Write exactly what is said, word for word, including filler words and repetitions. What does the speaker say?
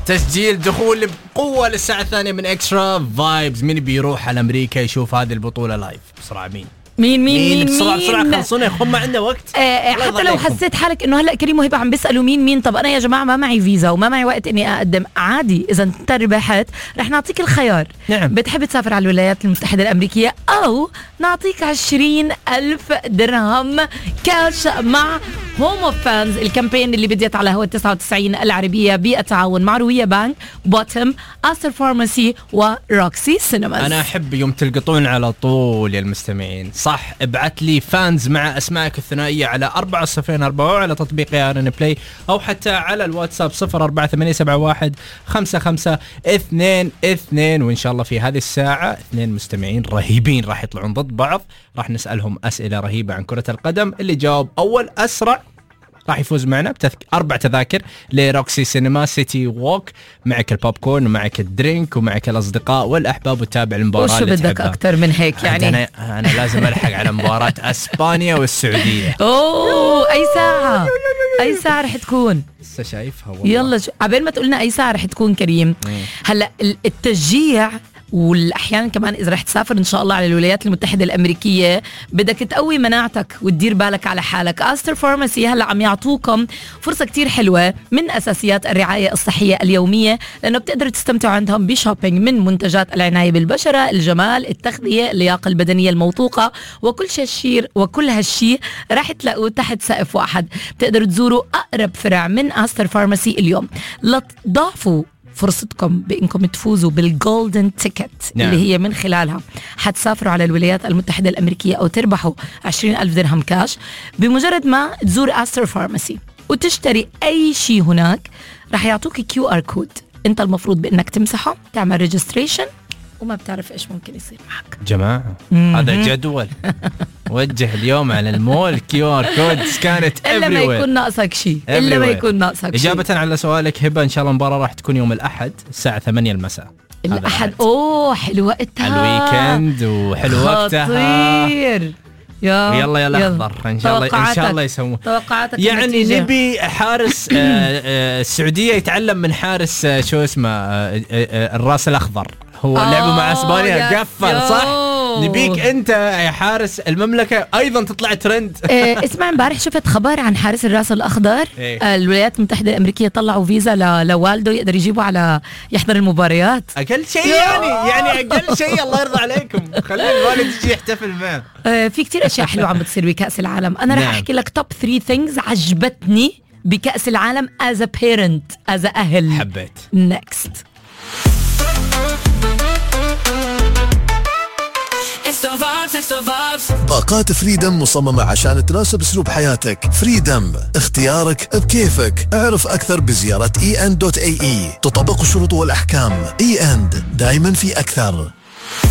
تسجيل دخول بقوة للساعة الثانية من إكسترا فايبز. مين بيروح على أمريكا يشوف هذه البطولة لايف؟ بسرعة مين؟ مين مين مين بسرعة مين بسرعة خلصونا يخون ما عندنا وقت. آه حتى لو حسيت حالك انه هلا كريم وهبه عم بيسالوا مين مين، طب انا يا جماعه ما معي فيزا وما معي وقت اني اقدم، عادي اذا انت ربحت رح نعطيك الخيار. نعم. بتحب تسافر على الولايات المتحده الامريكيه او نعطيك عشرين الف درهم كاش مع هوم اوف فانز، الكامبين اللي بديت على هوا تسعة وتسعين العربيه بالتعاون مع روية بانك، بوتم، أستر فارماسي وروكسي سينماز. انا احب يوم تلقطون على طول يا المستمعين، صح ابعت لي فانز مع اسمائك الثنائيه على أربعة صفر أربعة على تطبيق يا رن بلاي، او حتى على الواتساب صفر أربعة ثمانية سبعة واحد خمسة خمسة اثنين اثنين. وان شاء الله في هذه الساعه اثنين مستمعين رهيبين راح يطلعون ضد بعض، راح نسالهم اسئله رهيبه عن كره القدم. اللي جاوب اول اسرع راح يفوز معنا بتذك... أربع تذاكر لروكسي سينما سيتي ووك، معك البوب كورن ومعك الدرينك ومعك الأصدقاء والأحباب وتابع المباراة. وشو بدك أكتر من هيك يعني؟ أنا, أنا لازم ألحق على مباراة أسبانيا والسعودية. أوه أي ساعة أي ساعة رح تكون؟ لسه شايفها والله. يلا عبين ما تقولنا أي ساعة رح تكون كريم. هلأ التشجيع والأحيان كمان إذا رح تسافر إن شاء الله على الولايات المتحدة الأمريكية بدك تقوي مناعتك وتدير بالك على حالك. أستر فارماسي هلأ عم يعطوكم فرصة كتير حلوة من أساسيات الرعاية الصحية اليومية، لأنه بتقدروا تستمتعوا عندهم بشوبينج من منتجات العناية بالبشرة، الجمال، التغذية، اللياقة البدنية الموثوقة، وكل شيء وكل هالشيء رح تلاقوه تحت سقف واحد. بتقدروا تزوروا أقرب فرع من أستر فارماسي اليوم. لا تضاعفوا فرصتكم بإنكم تفوزوا بالجولدن تيكت. نعم. اللي هي من خلالها حتسافروا على الولايات المتحدة الأمريكية أو تربحوا عشرين ألف درهم كاش بمجرد ما تزور أستر فارماسي وتشتري أي شيء هناك. رح يعطوك كيو آر كود، أنت المفروض بأنك تمسحه، تعمل ريجستريشن، وما بتعرف إيش ممكن يصير معك. جماعة هذا جدول وجه اليوم على المول كيو ار كود سكانت إلا ما يكون ناقصك شيء إلا ما يكون ناقصك شيء. إجابة على سؤالك هبة، إن شاء الله المباراة راح تكون يوم الأحد الساعة ثمانية المساء. الأحد أوه حلو وقتها، الويكند وحلو وقتها خطير. يا يلا يلا اخضر ان شاء الله ان شاء الله يسوون. توقعاتك يعني النتيجة. نبي حارس آه آه السعودية يتعلم من حارس آه شو اسمه آه آه الراس الأخضر، هو لعبه مع اسبانيا قفل صح. نبيك انت يا حارس المملكة ايضا تطلع ترند. اه اسمع، امبارح شفت خبر عن حارس الراس الاخضر. إيه؟ آه الولايات المتحدة الامريكية طلعوا فيزا ل... لوالده يقدر يجيبه على يحضر المباريات. اقل شيء يعني يعني اقل شيء الله يرضى عليكم خلي الوالد يجي يحتفل معه. آه في كتير اشياء حلوة عم بتصير بكأس العالم. انا رح نعم. احكي لك توب ثلاثة ثينجز عجبتني بكأس العالم as a parent as a اهل. حبيت. next باقات فريدم مصممة عشان تناسب اسلوب حياتك. فريدم اختيارك بكيفك. اعرف اكثر بزيارة اي ان دوت اي اي. تطبق الشروط والاحكام. اي ان دايما في اكثر.